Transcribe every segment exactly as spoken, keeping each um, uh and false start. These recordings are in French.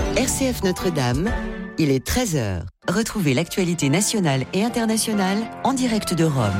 R C F Notre-Dame, il est treize heures. Retrouvez l'actualité nationale et internationale en direct de Rome.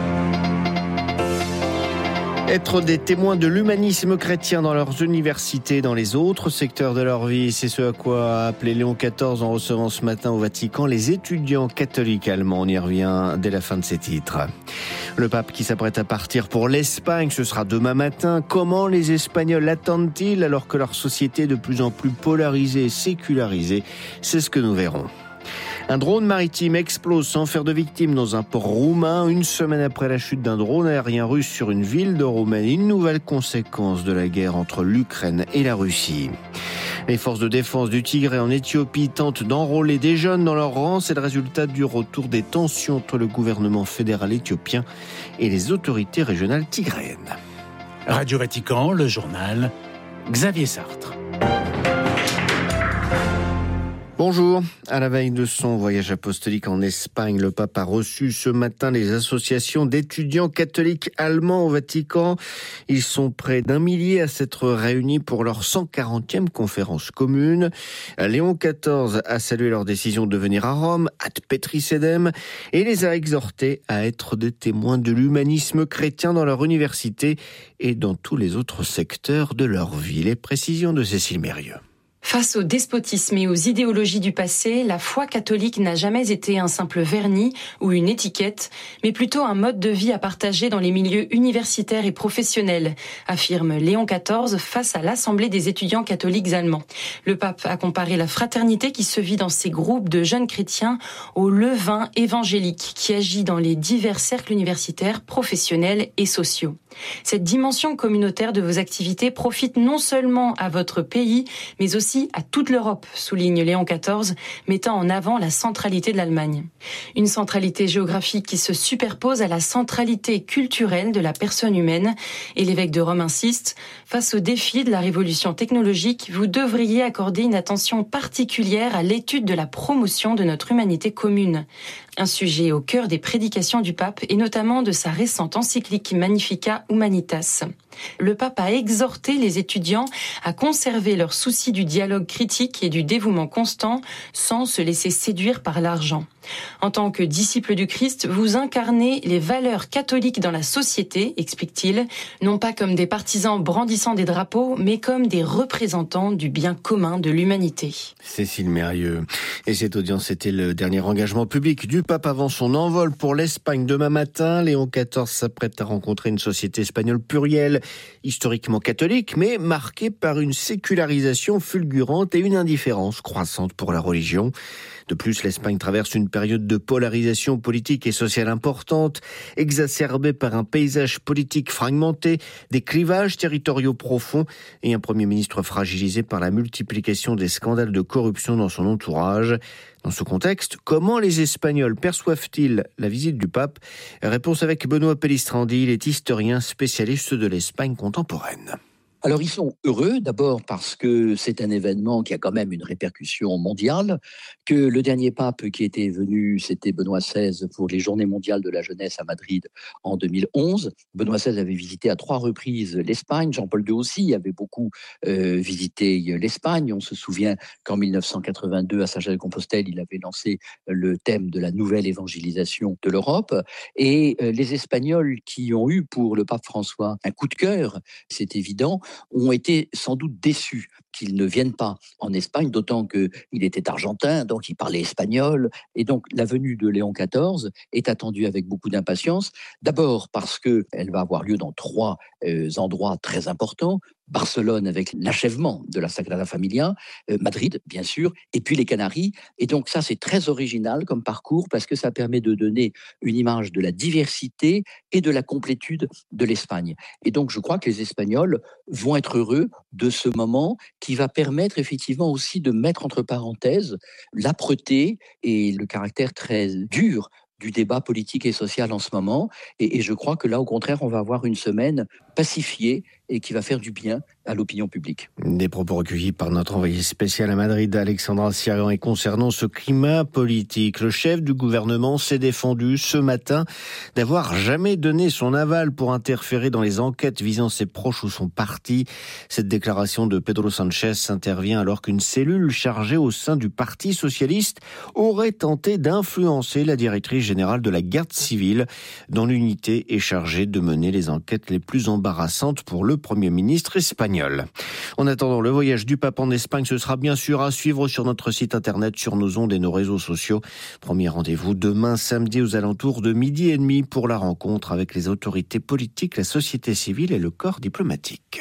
Être des témoins de l'humanisme chrétien dans leurs universités, dans les autres secteurs de leur vie, c'est ce à quoi a appelé Léon quatorze en recevant ce matin au Vatican les étudiants catholiques allemands. On y revient dès la fin de ces titres. Le pape qui s'apprête à partir pour l'Espagne, ce sera demain matin. Comment les Espagnols l'attendent-ils alors que leur société est de plus en plus polarisée et sécularisée? C'est ce que nous verrons. Un drone maritime explose sans faire de victimes dans un port roumain, une semaine après la chute d'un drone aérien russe sur une ville de Roumanie. Une nouvelle conséquence de la guerre entre l'Ukraine et la Russie. Les forces de défense du Tigré en Éthiopie tentent d'enrôler des jeunes dans leurs rangs. C'est le résultat du retour des tensions entre le gouvernement fédéral éthiopien et les autorités régionales tigréennes. Radio Vatican, le journal, Xavier Sartre. Bonjour. À la veille de son voyage apostolique en Espagne, le pape a reçu ce matin les associations d'étudiants catholiques allemands au Vatican. Ils sont près d'un millier à s'être réunis pour leur cent quarantième conférence commune. Léon quatorze a salué leur décision de venir à Rome, ad Petris Edem, et les a exhortés à être des témoins de l'humanisme chrétien dans leur université et dans tous les autres secteurs de leur vie. Les précisions de Cécile Mérieux. Face au despotisme et aux idéologies du passé, la foi catholique n'a jamais été un simple vernis ou une étiquette, mais plutôt un mode de vie à partager dans les milieux universitaires et professionnels, affirme Léon quatorze face à l'Assemblée des étudiants catholiques allemands. Le pape a comparé la fraternité qui se vit dans ces groupes de jeunes chrétiens au levain évangélique qui agit dans les divers cercles universitaires, professionnels et sociaux. Cette dimension communautaire de vos activités profite non seulement à votre pays, mais aussi à toute l'Europe, souligne Léon quatorze, mettant en avant la centralité de l'Allemagne. Une centralité géographique qui se superpose à la centralité culturelle de la personne humaine. Et l'évêque de Rome insiste, face aux défis de la révolution technologique, vous devriez accorder une attention particulière à l'étude de la promotion de notre humanité commune. Un sujet au cœur des prédications du pape et notamment de sa récente encyclique Magnificat Humanitas. Le pape a exhorté les étudiants à conserver leur souci du dialogue critique et du dévouement constant sans se laisser séduire par l'argent. En tant que disciple du Christ, vous incarnez les valeurs catholiques dans la société, explique-t-il, non pas comme des partisans brandissant des drapeaux, mais comme des représentants du bien commun de l'humanité. Cécile Mérieux. Et cette audience était le dernier engagement public du pape avant son envol pour l'Espagne demain matin. Léon quatorze s'apprête à rencontrer une société espagnole plurielle, historiquement catholique, mais marquée par une sécularisation fulgurante et une indifférence croissante pour la religion. De plus, l'Espagne traverse une période de polarisation politique et sociale importante, exacerbée par un paysage politique fragmenté, des clivages territoriaux profonds et un Premier ministre fragilisé par la multiplication des scandales de corruption dans son entourage. Dans ce contexte, comment les Espagnols perçoivent-ils la visite du pape? Réponse avec Benoît Pellistrandi, il est historien spécialiste de l'Espagne contemporaine. Alors ils sont heureux d'abord parce que c'est un événement qui a quand même une répercussion mondiale, que le dernier pape qui était venu, c'était Benoît seize pour les Journées mondiales de la jeunesse à Madrid en deux mille onze. Benoît seize avait visité à trois reprises l'Espagne, Jean-Paul deux aussi avait beaucoup euh, visité l'Espagne. On se souvient qu'en mille neuf cent quatre-vingt-deux à Saint-Jacques-de-Compostelle, il avait lancé le thème de la nouvelle évangélisation de l'Europe. Et euh, les Espagnols qui ont eu pour le pape François un coup de cœur, c'est évident, ont été sans doute déçus qu'il ne vienne pas en Espagne, d'autant qu'il était argentin, donc il parlait espagnol. Et donc la venue de Léon quatorze est attendue avec beaucoup d'impatience. D'abord parce qu'elle va avoir lieu dans trois euh, endroits très importants. Barcelone avec l'achèvement de la Sagrada Familia, euh, Madrid bien sûr, et puis les Canaries. Et donc ça c'est très original comme parcours parce que ça permet de donner une image de la diversité et de la complétude de l'Espagne. Et donc je crois que les Espagnols vont être heureux de ce moment qui va permettre effectivement aussi de mettre entre parenthèses l'âpreté et le caractère très dur du débat politique et social en ce moment. Et, et je crois que là, au contraire, on va avoir une semaine pacifier et qui va faire du bien à l'opinion publique. Des propos recueillis par notre envoyé spécial à Madrid, Alexandra Sirian. Et concernant ce climat politique, le chef du gouvernement s'est défendu ce matin d'avoir jamais donné son aval pour interférer dans les enquêtes visant ses proches ou son parti. Cette déclaration de Pedro Sánchez intervient alors qu'une cellule chargée au sein du Parti socialiste aurait tenté d'influencer la directrice générale de la garde civile, dont l'unité est chargée de mener les enquêtes les plus embarrassantes pour le Premier ministre espagnol. En attendant, le voyage du pape en Espagne, ce sera bien sûr à suivre sur notre site internet, sur nos ondes et nos réseaux sociaux. Premier rendez-vous demain samedi aux alentours de midi et demi pour la rencontre avec les autorités politiques, la société civile et le corps diplomatique.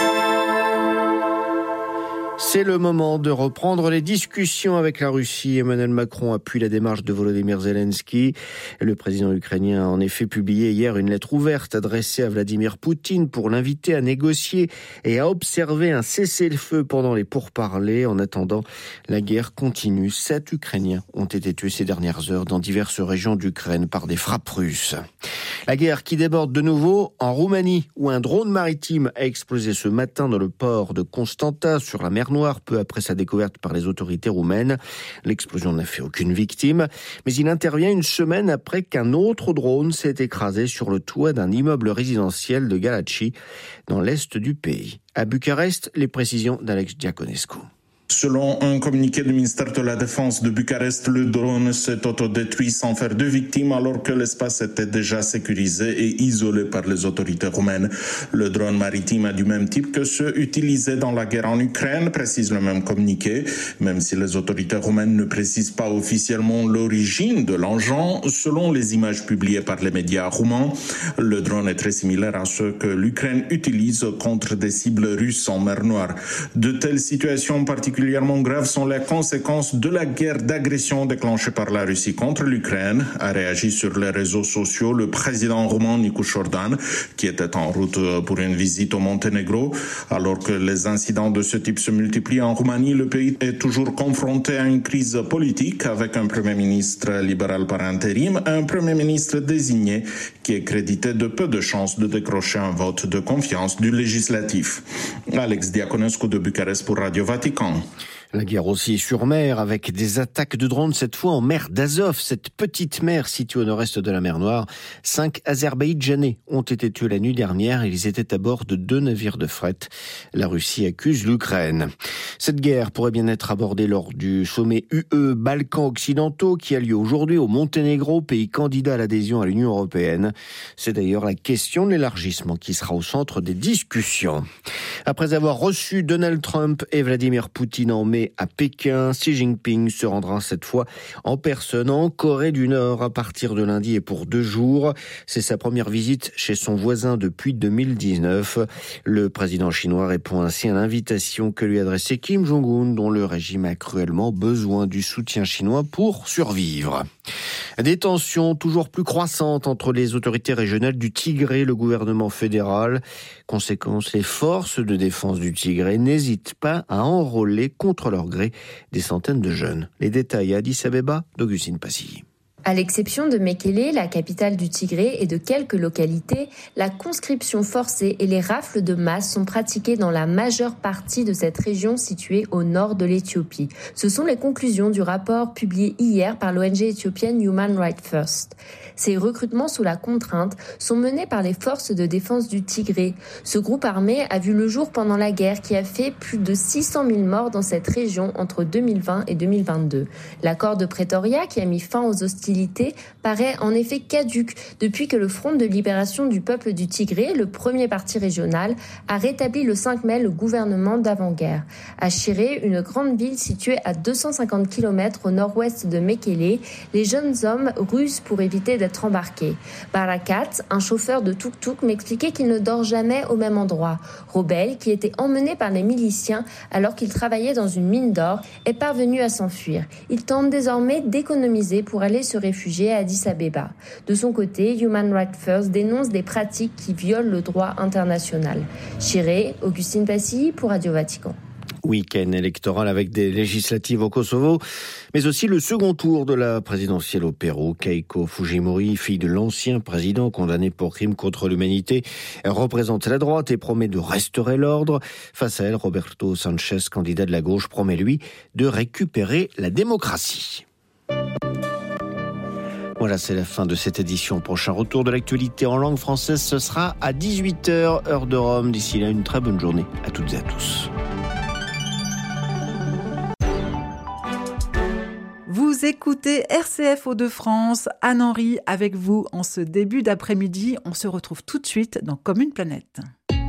C'est le moment de reprendre les discussions avec la Russie. Emmanuel Macron appuie la démarche de Volodymyr Zelensky. Le président ukrainien a en effet publié hier une lettre ouverte adressée à Vladimir Poutine pour l'inviter à négocier et à observer un cessez-le-feu pendant les pourparlers. En attendant, la guerre continue. Sept Ukrainiens ont été tués ces dernières heures dans diverses régions d'Ukraine par des frappes russes. La guerre qui déborde de nouveau en Roumanie, où un drone maritime a explosé ce matin dans le port de Constanta, sur la mer Noire, peu après sa découverte par les autorités roumaines. L'explosion n'a fait aucune victime, mais il intervient une semaine après qu'un autre drone s'est écrasé sur le toit d'un immeuble résidentiel de Galați, dans l'est du pays. À Bucarest, les précisions d'Alex Diaconescu. Selon un communiqué du ministère de la Défense de Bucarest, le drone s'est autodétruit sans faire de victimes alors que l'espace était déjà sécurisé et isolé par les autorités roumaines. Le drone maritime est du même type que ceux utilisés dans la guerre en Ukraine, précise le même communiqué. Même si les autorités roumaines ne précisent pas officiellement l'origine de l'engin, selon les images publiées par les médias roumains, le drone est très similaire à ceux que l'Ukraine utilise contre des cibles russes en mer Noire. De telles situations particulières particulièrement graves sont les conséquences de la guerre d'agression déclenchée par la Russie contre l'Ukraine, a réagi sur les réseaux sociaux le président roumain Nicu Șordan, qui était en route pour une visite au Monténégro. Alors que les incidents de ce type se multiplient en Roumanie, le pays est toujours confronté à une crise politique avec un premier ministre libéral par intérim, un premier ministre désigné qui est crédité de peu de chances de décrocher un vote de confiance du législatif. Alex Diaconescu de Bucarest pour Radio Vatican. La guerre aussi sur mer, avec des attaques de drones, cette fois en mer d'Azov, cette petite mer située au nord-est de la mer Noire. Cinq Azerbaïdjanais ont été tués la nuit dernière. Ils étaient à bord de deux navires de fret. La Russie accuse l'Ukraine. Cette guerre pourrait bien être abordée lors du sommet U E Balkans occidentaux qui a lieu aujourd'hui au Monténégro, pays candidat à l'adhésion à l'Union européenne. C'est d'ailleurs la question de l'élargissement qui sera au centre des discussions. Après avoir reçu Donald Trump et Vladimir Poutine en mai à Pékin, Xi Jinping se rendra cette fois en personne en Corée du Nord à partir de lundi et pour deux jours. C'est sa première visite chez son voisin depuis deux mille dix-neuf. Le président chinois répond ainsi à l'invitation que lui adressait Kim Jong-un, dont le régime a cruellement besoin du soutien chinois pour survivre. Des tensions toujours plus croissantes entre les autorités régionales du Tigré et le gouvernement fédéral. Conséquence, les forces de défense du Tigré n'hésitent pas à enrôler contre leur gré des centaines de jeunes. Les détails à Addis Abeba d'Augustine Passy. À l'exception de Mekele, la capitale du Tigré, et de quelques localités, la conscription forcée et les rafles de masse sont pratiquées dans la majeure partie de cette région située au nord de l'Éthiopie. Ce sont les conclusions du rapport publié hier par l'O N G éthiopienne Human Rights First. Ces recrutements sous la contrainte sont menés par les forces de défense du Tigré. Ce groupe armé a vu le jour pendant la guerre qui a fait plus de six cent mille morts dans cette région entre deux mille vingt et deux mille vingt-deux. L'accord de Pretoria qui a mis fin aux hostilités paraît en effet caduque depuis que le Front de libération du peuple du Tigré, le premier parti régional, a rétabli le cinq mai le gouvernement d'avant-guerre. À Shiré, une grande ville située à deux cent cinquante kilomètres au nord-ouest de Mekele, les jeunes hommes rusent pour éviter d'être embarqués. Barakat, un chauffeur de tuk-tuk, m'expliquait qu'il ne dort jamais au même endroit. Robel, qui était emmené par les miliciens alors qu'il travaillait dans une mine d'or, est parvenu à s'enfuir. Il tente désormais d'économiser pour aller se réfugiés à Addis Abeba. De son côté, Human Rights First dénonce des pratiques qui violent le droit international. Chiré, Augustine Passy pour Radio Vatican. Week-end électoral avec des législatives au Kosovo, mais aussi le second tour de la présidentielle au Pérou. Keiko Fujimori, fille de l'ancien président condamné pour crimes contre l'humanité, représente la droite et promet de restaurer l'ordre. Face à elle, Roberto Sanchez, candidat de la gauche, promet lui de récupérer la démocratie. Voilà, c'est la fin de cette édition. Prochain retour de l'actualité en langue française, ce sera à dix-huit heures, heure de Rome. D'ici là, une très bonne journée à toutes et à tous. Vous écoutez R C F Hauts-de-France, Anne-Henri avec vous en ce début d'après-midi. On se retrouve tout de suite dans Comme une planète.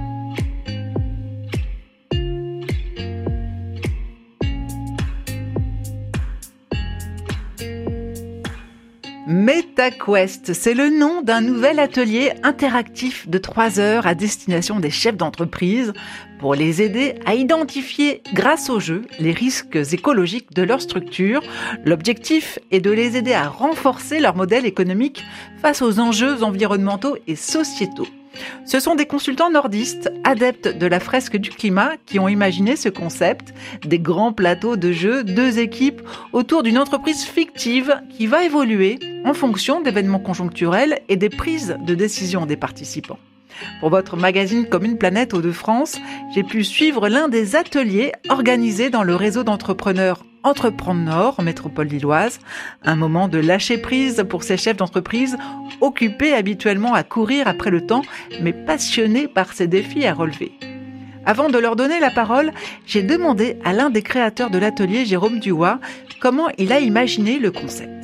MetaQuest, c'est le nom d'un nouvel atelier interactif de trois heures à destination des chefs d'entreprise pour les aider à identifier, grâce au jeu, les risques écologiques de leur structure. L'objectif est de les aider à renforcer leur modèle économique face aux enjeux environnementaux et sociétaux. Ce sont des consultants nordistes, adeptes de la fresque du climat, qui ont imaginé ce concept, des grands plateaux de jeux, deux équipes autour d'une entreprise fictive qui va évoluer en fonction d'événements conjoncturels et des prises de décision des participants. Pour votre magazine Comme une planète Hauts-de-France, j'ai pu suivre l'un des ateliers organisés dans le réseau d'entrepreneurs Entreprendre Nord, en métropole lilloise. Un moment de lâcher prise pour ces chefs d'entreprise occupés habituellement à courir après le temps, mais passionnés par ces défis à relever. Avant de leur donner la parole, j'ai demandé à l'un des créateurs de l'atelier, Jérôme Duhoy, comment il a imaginé le concept.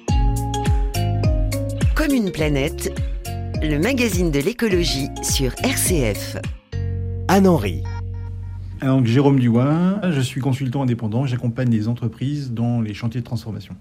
Comme une planète, le magazine de l'écologie sur R C F. Anne-Henri. Alors, Jérôme Duhoy, je suis consultant indépendant, j'accompagne les entreprises dans les chantiers de transformation.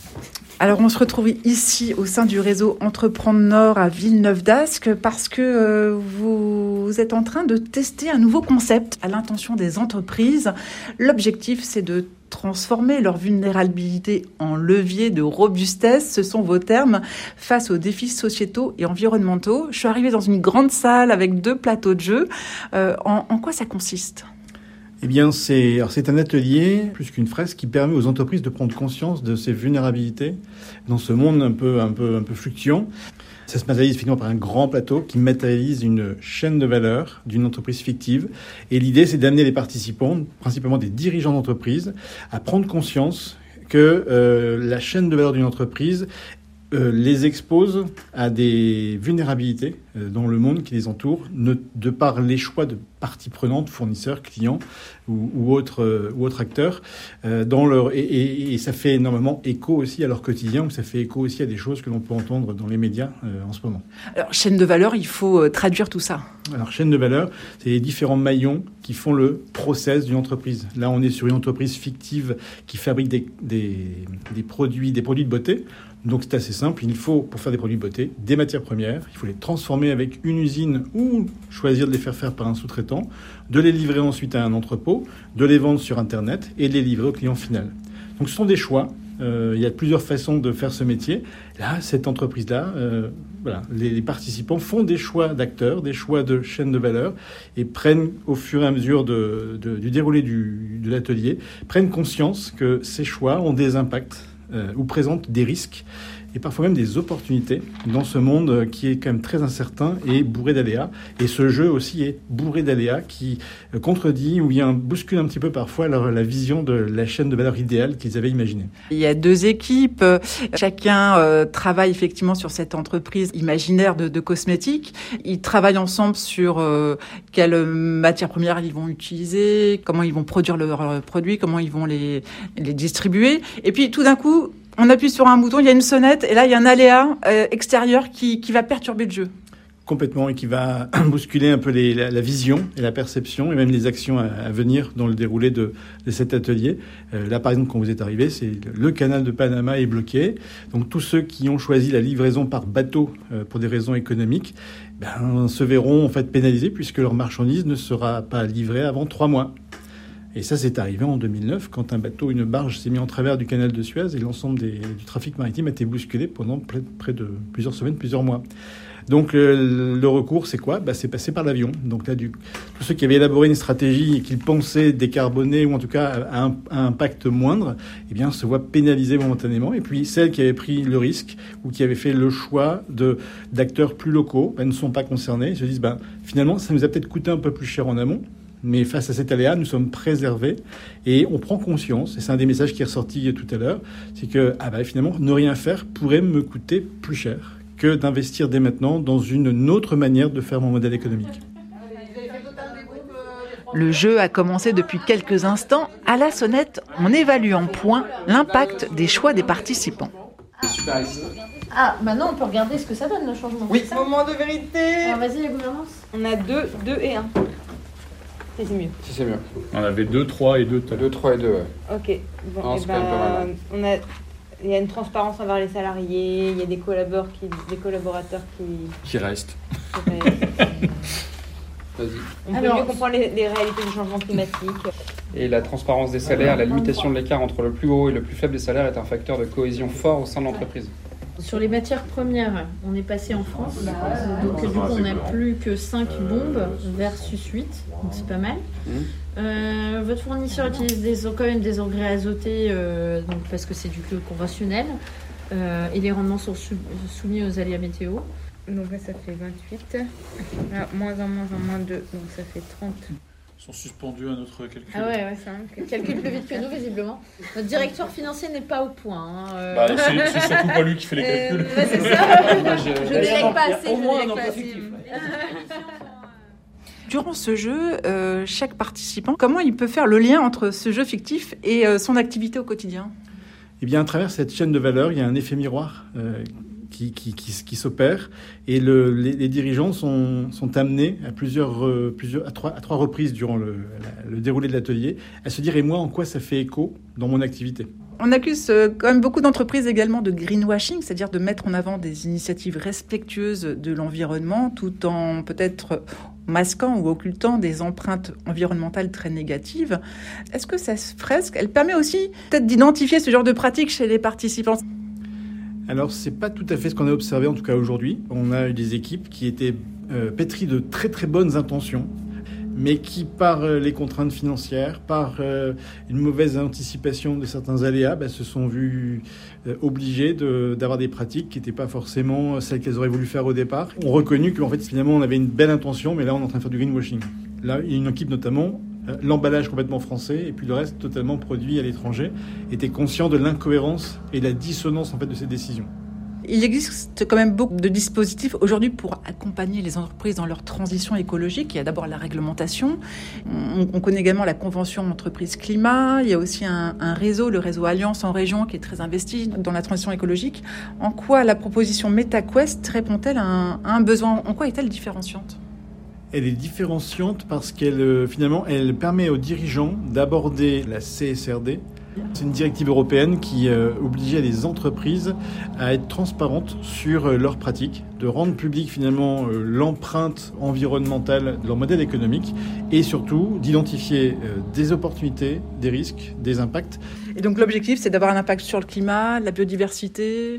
Alors, on se retrouve ici au sein du réseau Entreprendre Nord à Villeneuve-d'Ascq parce que euh, vous êtes en train de tester un nouveau concept à l'intention des entreprises. L'objectif, c'est de transformer leur vulnérabilité en levier de robustesse, ce sont vos termes, face aux défis sociétaux et environnementaux. Je suis arrivée dans une grande salle avec deux plateaux de jeu. Euh, en, en quoi ça consiste ? Eh bien, c'est, alors c'est un atelier, plus qu'une fresque, qui permet aux entreprises de prendre conscience de ces vulnérabilités dans ce monde un peu, un peu, un peu fluctuant. Ça se matérialise effectivement par un grand plateau qui matérialise une chaîne de valeur d'une entreprise fictive. Et l'idée, c'est d'amener les participants, principalement des dirigeants d'entreprise, à prendre conscience que euh, la chaîne de valeur d'une entreprise euh, les expose à des vulnérabilités euh, dans le monde qui les entoure, ne, de par les choix de parties prenantes, fournisseurs, clients ou, ou autres euh, ou autres acteurs, euh, dans leur et, et, et ça fait énormément écho aussi à leur quotidien, ou ça fait écho aussi à des choses que l'on peut entendre dans les médias euh, en ce moment. Alors, chaîne de valeur, il faut euh, traduire tout ça. Alors, chaîne de valeur, c'est les différents maillons qui font le process d'une entreprise. Là, on est sur une entreprise fictive qui fabrique des, des, des produits, des produits de beauté. Donc, c'est assez simple. Il faut, pour faire des produits de beauté, des matières premières. Il faut les transformer avec une usine ou choisir de les faire faire par un sous-traitant, de les livrer ensuite à un entrepôt, de les vendre sur Internet et de les livrer au client final. Donc, ce sont des choix. Euh, il y a plusieurs façons de faire ce métier. Là, cette entreprise-là, euh, voilà, les, les participants font des choix d'acteurs, des choix de chaîne de valeur et prennent, au fur et à mesure de, de, du déroulé du, de l'atelier, prennent conscience que ces choix ont des impacts euh, ou présentent des risques et parfois même des opportunités dans ce monde qui est quand même très incertain et bourré d'aléas. Et ce jeu aussi est bourré d'aléas qui contredit ou bien bouscule un petit peu parfois leur, la vision de la chaîne de valeur idéale qu'ils avaient imaginée. Il y a deux équipes, chacun euh, travaille effectivement sur cette entreprise imaginaire de, de cosmétiques. Ils travaillent ensemble sur euh, quelles matières premières ils vont utiliser, comment ils vont produire leurs produits, comment ils vont les, les distribuer. Et puis tout d'un coup, on appuie sur un bouton, il y a une sonnette, et là, il y a un aléa euh, extérieur qui, qui va perturber le jeu. Complètement, et qui va bousculer un peu les, la, la vision et la perception, et même les actions à, à venir dans le déroulé de, de cet atelier. Euh, là, par exemple, quand vous êtes arrivé, c'est le canal de Panama est bloqué. Donc, tous ceux qui ont choisi la livraison par bateau euh, pour des raisons économiques ben, se verront en fait pénalisés, puisque leur marchandise ne sera pas livrée avant trois mois. Et ça, c'est arrivé en deux mille neuf, quand un bateau, une barge s'est mis en travers du canal de Suez et l'ensemble des, du trafic maritime a été bousculé pendant près, près de plusieurs semaines, plusieurs mois. Donc euh, le recours, c'est quoi ? Bah, c'est passé par l'avion. Donc là, du, tous ceux qui avaient élaboré une stratégie et qu'ils pensaient décarboner, ou en tout cas à un, à un impact moindre, eh bien, se voient pénalisés momentanément. Et puis celles qui avaient pris le risque ou qui avaient fait le choix de, d'acteurs plus locaux bah, ne sont pas concernés. Ils se disent, bah, finalement, ça nous a peut-être coûté un peu plus cher en amont. Mais face à cet aléa, nous sommes préservés et on prend conscience, et c'est un des messages qui est ressorti tout à l'heure, c'est que ah bah, finalement, ne rien faire pourrait me coûter plus cher que d'investir dès maintenant dans une autre manière de faire mon modèle économique. Le jeu a commencé depuis quelques instants. À la sonnette, on évalue en points l'impact des choix des participants. Ah, maintenant on peut regarder ce que ça donne le changement. Oui, moment de vérité. Alors vas-y la gouvernance. On a deux, deux et un. C'est mieux. Si c'est mieux. On avait deux, trois et deux. deux, trois et deux, ouais. Ok. Bon, non, et c'est ben, quand même pas mal. on a, il y a une transparence envers les salariés, il y a des collaborateurs qui, des collaborateurs qui... Qui restent. Qui restent. Vas-y. On peut Alors, mieux comprendre les, les réalités du changement climatique. Et la transparence des salaires, la limitation de l'écart entre le plus haut et le plus faible des salaires est un facteur de cohésion fort au sein de l'entreprise. Sur les matières premières, on est passé en France, donc du coup on n'a plus que cinq bombes versus huit, donc c'est pas mal. Mmh. Euh, votre fournisseur utilise des, quand même des engrais azotés euh, donc parce que c'est du conventionnel euh, et les rendements sont sou- soumis aux aléas météo. Donc là ça fait vingt-huit, là, moins un, moins un, moins deux, donc ça fait trente. Ils sont suspendus à notre calcul. Ah ouais, ouais, c'est un calcul plus vite que nous visiblement. Notre directeur financier n'est pas au point. Hein, euh... bah, c'est, c'est surtout pas lui qui fait les calculs. Euh, ouais, c'est ça. Moi, je je délègue pas assez. Au moins un emploi fictif. Durant ce jeu, euh, chaque participant, comment il peut faire le lien entre ce jeu fictif et euh, son activité au quotidien ? Eh bien, à travers cette chaîne de valeur, il y a un effet miroir euh, qui, qui, qui, qui s'opère. Et le, les, les dirigeants sont, sont amenés à, plusieurs, euh, plusieurs, à, trois, à trois reprises durant le, la, le déroulé de l'atelier à se dire « et moi, en quoi ça fait écho dans mon activité ?» On accuse euh, quand même beaucoup d'entreprises également de greenwashing, c'est-à-dire de mettre en avant des initiatives respectueuses de l'environnement tout en peut-être masquant ou occultant des empreintes environnementales très négatives. Est-ce que cette fresque, elle permet aussi peut-être d'identifier ce genre de pratiques chez les participants ? Alors, c'est pas tout à fait ce qu'on a observé, en tout cas aujourd'hui. On a eu des équipes qui étaient euh, pétries de très très bonnes intentions, mais qui, par euh, les contraintes financières, par euh, une mauvaise anticipation de certains aléas, bah, se sont vues euh, obligées de, d'avoir des pratiques qui n'étaient pas forcément celles qu'elles auraient voulu faire au départ. On a reconnu qu'en fait, finalement, on avait une belle intention, mais là, on est en train de faire du greenwashing. Là, il y a une équipe notamment, euh, l'emballage complètement français, et puis le reste totalement produit à l'étranger, était conscient de l'incohérence et de la dissonance en fait, de ces décisions. Il existe quand même beaucoup de dispositifs aujourd'hui pour accompagner les entreprises dans leur transition écologique. Il y a d'abord la réglementation. On, on connaît également la convention entreprise climat. Il y a aussi un, un réseau, le réseau Alliance en région, qui est très investi dans la transition écologique. En quoi la proposition MetaQuest répond-elle à un, à un besoin ? En quoi est-elle différenciante ? Elle est différenciante parce qu'elle, finalement, elle permet aux dirigeants d'aborder la C S R D. C'est une directive européenne qui euh, obligeait les entreprises à être transparentes sur euh, leurs pratiques, de rendre public finalement euh, l'empreinte environnementale de leur modèle économique et surtout d'identifier euh, des opportunités, des risques, des impacts. Et donc l'objectif, c'est d'avoir un impact sur le climat, la biodiversité ?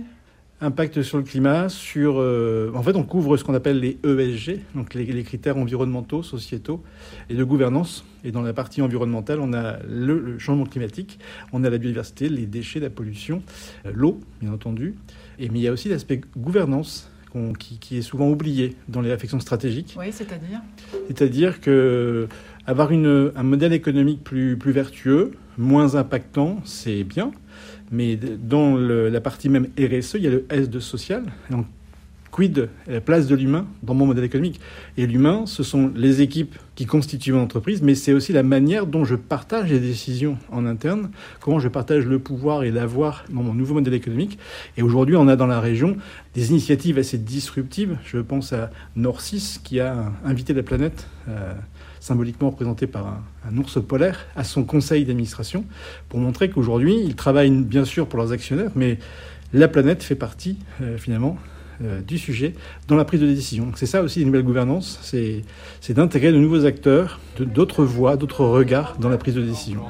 Impact sur le climat, sur... Euh, en fait, on couvre ce qu'on appelle les E S G, donc les, les critères environnementaux, sociétaux et de gouvernance. Et dans la partie environnementale, on a le, le changement climatique, on a la biodiversité, les déchets, la pollution, euh, l'eau, bien entendu. Et, mais il y a aussi l'aspect gouvernance qu'on, qui, qui est souvent oublié dans les réflexions stratégiques. Oui, c'est-à-dire ? C'est-à-dire que avoir une, un modèle économique plus, plus vertueux, moins impactant, c'est bien. Mais dans le, la partie même R S E, il y a le S de social. Donc, quid la place de l'humain dans mon modèle économique ? Et l'humain, ce sont les équipes qui constituent mon entreprise, mais c'est aussi la manière dont je partage les décisions en interne, comment je partage le pouvoir et l'avoir dans mon nouveau modèle économique. Et aujourd'hui, on a dans la région des initiatives assez disruptives. Je pense à Norcis, qui a invité la planète... Euh, symboliquement représenté par un, un ours polaire, à son conseil d'administration, pour montrer qu'aujourd'hui, ils travaillent bien sûr pour leurs actionnaires, mais la planète fait partie, euh, finalement, euh, du sujet dans la prise de décision. Donc c'est ça aussi, une nouvelle gouvernance, c'est, c'est d'intégrer de nouveaux acteurs, de, d'autres voix, d'autres regards dans la prise de décision.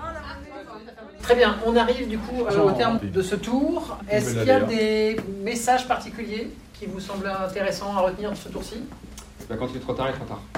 Très bien, on arrive du coup euh, au terme de ce tour. Est-ce qu'il y a des messages particuliers qui vous semble intéressant à retenir de ce tour-ci? Bah, quand il est trop tard, il est trop tard.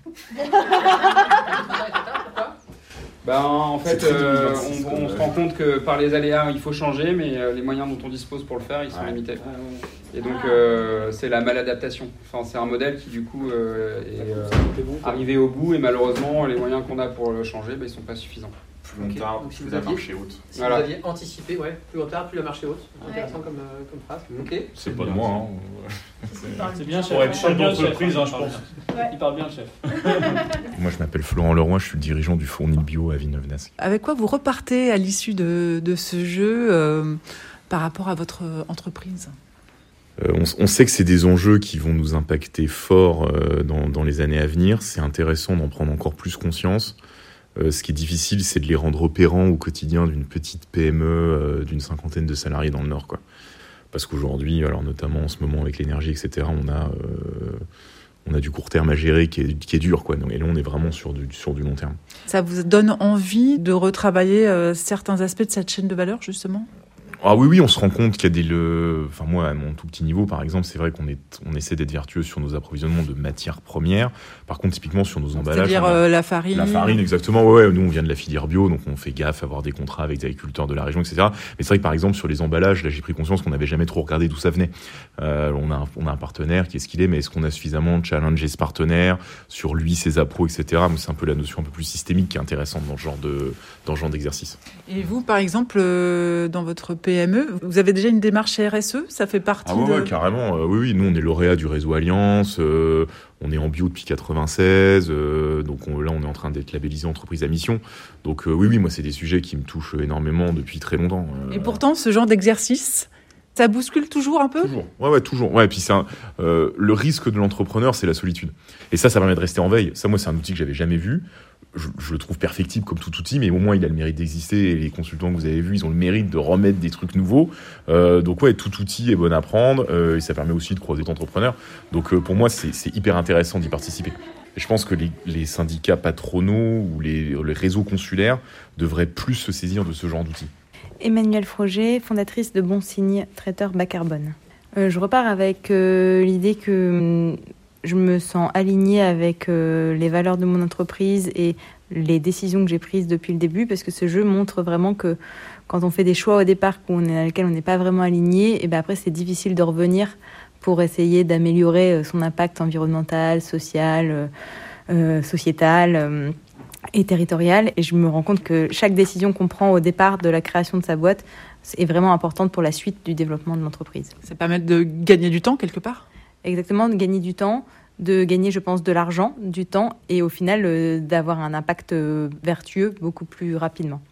Pourquoi? Ben, en fait, euh, on, on se rend compte que par les aléas, il faut changer, mais euh, les moyens dont on dispose pour le faire, ils sont ouais. limités. Et donc, euh, c'est la maladaptation. Enfin, c'est un modèle qui, du coup, euh, est euh, arrivé au bout, et malheureusement, les moyens qu'on a pour le changer, ben, ils ne sont pas suffisants. Plus okay. tard, plus la marché haute. Si voilà. Vous aviez anticipé, ouais, plus tard, plus la marché haute. C'est intéressant ouais. comme, euh, comme phrase. Okay. C'est, c'est pas de moi. Hein. C'est, c'est bien, chef. Pour être chef d'entreprise, hein, je pense. Ouais. Il parle bien, le chef. Moi, je m'appelle Florent Leroy, je suis le dirigeant du Fournil Bio à Villeneuve-d'Ascq. Avec quoi vous repartez à l'issue de, de ce jeu euh, par rapport à votre entreprise ? Euh, on, on sait que c'est des enjeux qui vont nous impacter fort euh, dans, dans les années à venir. C'est intéressant d'en prendre encore plus conscience. Euh, ce qui est difficile, c'est de les rendre opérants au quotidien d'une petite P M E euh, d'une cinquantaine de salariés dans le Nord, quoi. Parce qu'aujourd'hui, alors notamment en ce moment avec l'énergie, et cetera, on a, euh, on a du court terme à gérer qui est, qui est dur, quoi. Et là, on est vraiment sur du, sur du long terme. Ça vous donne envie de retravailler euh, certains aspects de cette chaîne de valeur, justement ? Ah oui, oui, on se rend compte qu'il y a des... Le... Enfin, moi, à mon tout petit niveau, par exemple, c'est vrai qu'on est, on essaie d'être vertueux sur nos approvisionnements de matières premières. Par contre, typiquement, sur nos emballages... C'est-à-dire a... euh, la farine. La farine, exactement. Ouais, ouais, nous, on vient de la filière bio, donc on fait gaffe à avoir des contrats avec des agriculteurs de la région, et cetera. Mais c'est vrai que, par exemple, sur les emballages, là, j'ai pris conscience qu'on n'avait jamais trop regardé d'où ça venait. Euh, on, a un, on a un partenaire, qui est ce qu'il est, mais est-ce qu'on a suffisamment challengé ce partenaire sur lui, ses appros, et cetera. Mais c'est un peu la notion un peu plus systémique qui est intéressante dans ce genre, de, dans ce genre d'exercice. Et vous, par exemple, euh, dans votre P M E, vous avez déjà une démarche R S E, ça fait partie ah ouais, de... ouais, carrément. Euh, oui, oui, nous on est lauréat du réseau Alliance, euh, on est en bio depuis quatre-vingt-seize, euh, donc on, là on est en train d'être labellisé entreprise à mission. Donc euh, oui, oui, moi c'est des sujets qui me touchent énormément depuis très longtemps. Euh, Et pourtant, ce genre d'exercice, ça bouscule toujours un peu ? Toujours, ouais, ouais, toujours. Ouais, et puis c'est un, euh, le risque de l'entrepreneur, c'est la solitude. Et ça, ça permet de rester en veille. Ça, moi, c'est un outil que j'avais jamais vu. Je, je le trouve perfectible comme tout outil, mais au moins il a le mérite d'exister, et les consultants que vous avez vus, ils ont le mérite de remettre des trucs nouveaux. Euh, donc ouais, tout outil est bon à prendre, euh, et ça permet aussi de croiser d'entrepreneurs. Donc euh, pour moi, c'est, c'est hyper intéressant d'y participer. Et je pense que les, les syndicats patronaux ou les, les réseaux consulaires devraient plus se saisir de ce genre d'outils. Emmanuelle Froger, fondatrice de Bon Signe, traiteur bas carbone. Euh, je repars avec euh, l'idée que... Je me sens alignée avec euh, les valeurs de mon entreprise et les décisions que j'ai prises depuis le début, parce que ce jeu montre vraiment que quand on fait des choix au départ où on est, dans lesquels on n'est pas vraiment aligné, et ben après c'est difficile de revenir pour essayer d'améliorer son impact environnemental, social, euh, euh, sociétal euh, et territorial. Et je me rends compte que chaque décision qu'on prend au départ de la création de sa boîte est vraiment importante pour la suite du développement de l'entreprise. Ça permet de gagner du temps quelque part ? Exactement, de gagner du temps, de gagner, je pense, de l'argent, du temps, et au final, euh, d'avoir un impact euh, vertueux beaucoup plus rapidement.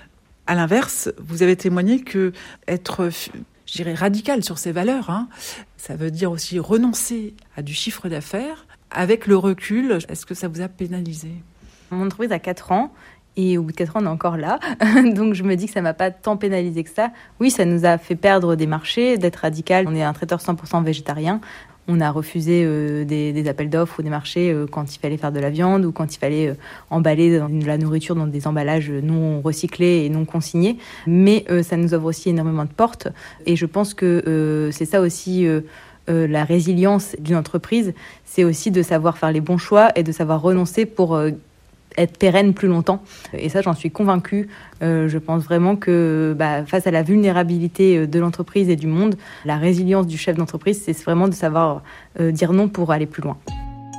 À l'inverse, vous avez témoigné que être, je dirais, radical sur ces valeurs, hein, ça veut dire aussi renoncer à du chiffre d'affaires. Avec le recul, est-ce que ça vous a pénalisé ? Mon entreprise a quatre ans. Et au bout de quatre ans, on est encore là. Donc, je me dis que ça ne m'a pas tant pénalisé que ça. Oui, ça nous a fait perdre des marchés, d'être radical. On est un traiteur cent pour cent végétarien. On a refusé euh, des, des appels d'offres ou des marchés euh, quand il fallait faire de la viande ou quand il fallait euh, emballer dans de la nourriture dans des emballages non recyclés et non consignés. Mais euh, ça nous ouvre aussi énormément de portes. Et je pense que euh, c'est ça aussi... Euh, Euh, la résilience d'une entreprise, c'est aussi de savoir faire les bons choix et de savoir renoncer pour euh, être pérenne plus longtemps. Et ça, j'en suis convaincue. Euh, je pense vraiment que bah, face à la vulnérabilité de l'entreprise et du monde, la résilience du chef d'entreprise, c'est vraiment de savoir euh, dire non pour aller plus loin.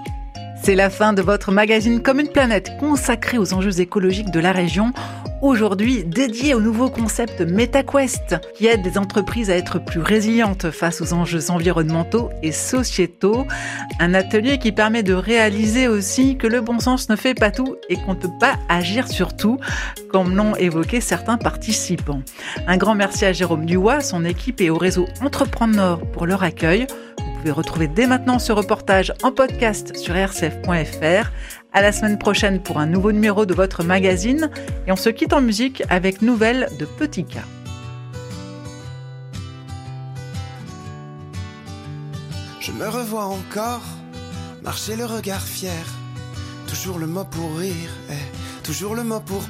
C'est la fin de votre magazine Comme une planète, consacré aux enjeux écologiques de la région. Aujourd'hui, dédié au nouveau concept MetaQuest, qui aide les entreprises à être plus résilientes face aux enjeux environnementaux et sociétaux. Un atelier qui permet de réaliser aussi que le bon sens ne fait pas tout et qu'on ne peut pas agir sur tout, comme l'ont évoqué certains participants. Un grand merci à Jérôme Duhois, son équipe et au réseau Entreprendre Nord pour leur accueil. Vous pouvez retrouver dès maintenant ce reportage en podcast sur r c f point f r. À la semaine prochaine pour un nouveau numéro de votre magazine. Et on se quitte en musique avec Nouvelles de Petit K. Je me revois encore, marcher le regard fier. Toujours le mot pour rire, eh, toujours le mot pour